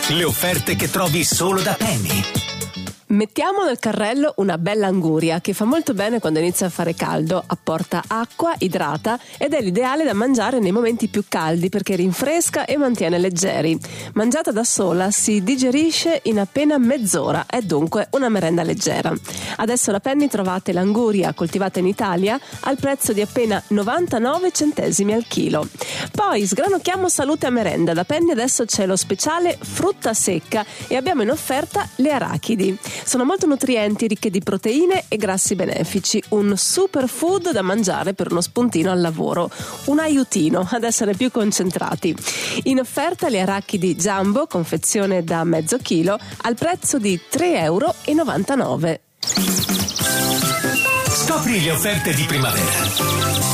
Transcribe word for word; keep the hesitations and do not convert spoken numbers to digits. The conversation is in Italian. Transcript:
Le offerte che trovi solo da Penny. Mettiamo nel carrello una bella anguria che fa molto bene quando inizia a fare caldo, apporta acqua, idrata ed è l'ideale da mangiare nei momenti più caldi perché rinfresca e mantiene leggeri. Mangiata da sola si digerisce in appena mezz'ora, è dunque una merenda leggera. Adesso da Penny trovate l'anguria coltivata in Italia al prezzo di appena novantanove centesimi al chilo. Poi sgranocchiamo salute a merenda. Da Penny adesso c'è lo speciale frutta secca e abbiamo in offerta le arachidi. Sono molto nutrienti, ricche di proteine e grassi benefici, un superfood da mangiare per uno spuntino al lavoro, un aiutino ad essere più concentrati. In offerta le arachidi jumbo, confezione da mezzo chilo, al prezzo di tre euro e novantanove. Scopri le offerte di primavera.